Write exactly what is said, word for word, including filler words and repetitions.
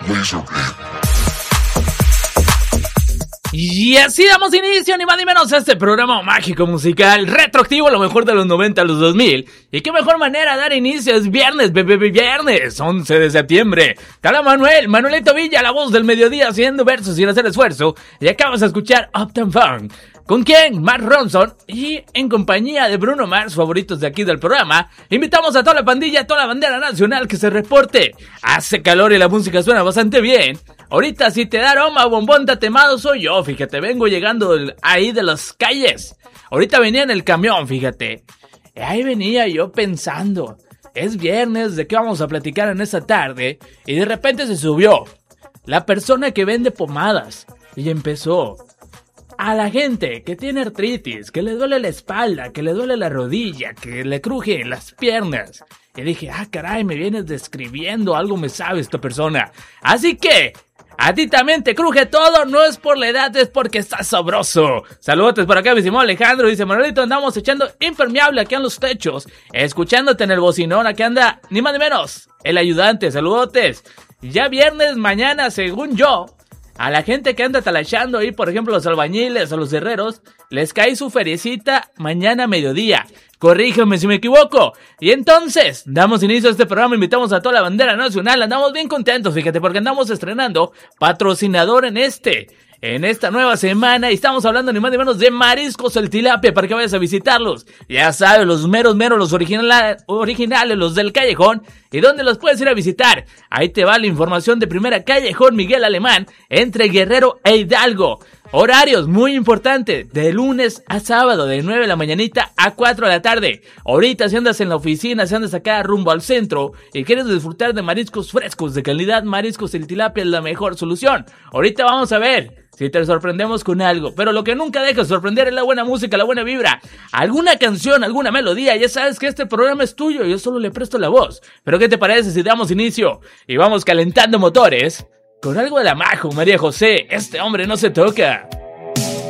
Y así damos inicio, ni más ni menos, a este programa mágico musical retroactivo, lo mejor de los noventa a los dos mil. Y qué mejor manera de dar inicio, es viernes, bebé, viernes, once de septiembre. Te habla Manuel, Manuelito Villa, la voz del mediodía, haciendo versos sin hacer esfuerzo. Y acabas de escuchar Uptown Funk. ¿Con quién? Mark Ronson. Y en compañía de Bruno Mars, favoritos de aquí del programa, invitamos a toda la pandilla, a toda la bandera nacional que se reporte. Hace calor y la música suena bastante bien. Ahorita si te da aroma, bombón tatemado soy yo, fíjate, vengo llegando ahí de las calles. Ahorita venía en el camión, fíjate. Y ahí venía yo pensando, es viernes, ¿de qué vamos a platicar en esta tarde? Y de repente se subió la persona que vende pomadas y empezó... A la gente que tiene artritis, que le duele la espalda, que le duele la rodilla, que le crujen las piernas. Y dije, ah, caray, me vienes describiendo, algo me sabe esta persona. Así que, a ti también te cruje todo, no es por la edad, es porque estás sabroso. Saludos por acá, mi Simón Alejandro, dice, Manuelito, andamos echando impermeable aquí en los techos, escuchándote en el bocinón, aquí anda, ni más ni menos, el ayudante, saludotes. Ya viernes, mañana, según yo... A la gente que anda talachando ahí, por ejemplo, los albañiles o los herreros, les cae su feriecita mañana a mediodía. Corrígeme si me equivoco. Y entonces, damos inicio a este programa, invitamos a toda la bandera nacional, andamos bien contentos, fíjate, porque andamos estrenando patrocinador en este... En esta nueva semana, y estamos hablando ni más ni menos de Mariscos El Tilapia, para que vayas a visitarlos. Ya sabes, los meros meros, los original, originales, los del Callejón. ¿Y dónde los puedes ir a visitar? Ahí te va la información de primera. Callejón Miguel Alemán, entre Guerrero e Hidalgo. Horarios, muy importante, de lunes a sábado, de nueve de la mañanita a cuatro de la tarde. Ahorita si andas en la oficina, si andas acá rumbo al centro y quieres disfrutar de mariscos frescos de calidad, Mariscos El Tilapia es la mejor solución. Ahorita vamos a ver si te sorprendemos con algo, pero lo que nunca deja de sorprender es la buena música, la buena vibra. Alguna canción, alguna melodía, ya sabes que este programa es tuyo, yo solo le presto la voz. Pero ¿qué te parece si damos inicio y vamos calentando motores con algo de la Majo, María José? Este hombre no se toca.